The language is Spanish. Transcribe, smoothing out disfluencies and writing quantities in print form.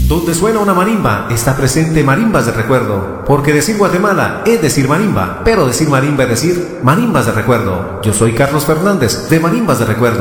Donde suena una marimba, está presente marimbas de recuerdo. Porque decir Guatemala es decir marimba, pero decir marimba es decir marimbas de recuerdo. Yo soy Carlos Fernández, de Marimbas de Recuerdo.